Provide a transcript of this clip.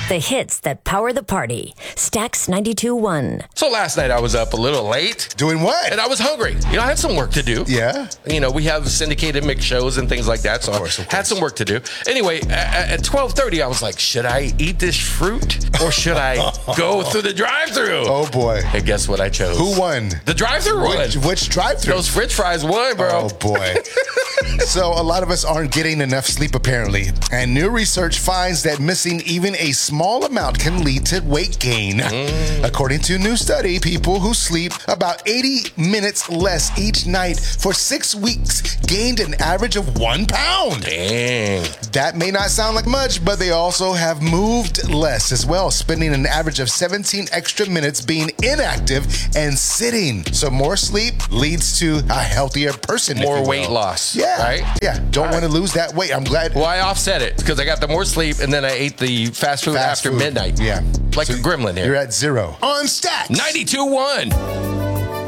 The hits that power the party. Stax 92.1. So last night I was up a little late. Doing what? And I was hungry. I had some work to do. Yeah? We have syndicated mix shows and things like that. So I had some work to do. Anyway, at 12:30, I was like, should I eat this fruit or should I go through the drive-thru? Oh, boy. And guess what I chose? Who won? The drive-thru won. Which drive-thru? Those French fries won, bro. Oh, boy. So a lot of us aren't getting enough sleep, apparently. And new research finds that missing even a small amount can lead to weight gain. According to a new study, people who sleep about 80 minutes less each night for 6 weeks gained an average of 1 pound. Dang. That may not sound like much, but they also have moved less as well, spending an average of 17 extra minutes being inactive and sitting. So more sleep leads to a healthier person. More weight loss. Yeah. Right? Yeah. Don't want to lose that weight. I'm glad. Well, I offset it because I got the more sleep and then I ate the fast food after midnight. Yeah. Like a gremlin here. You're at 0. On Stax 92.1.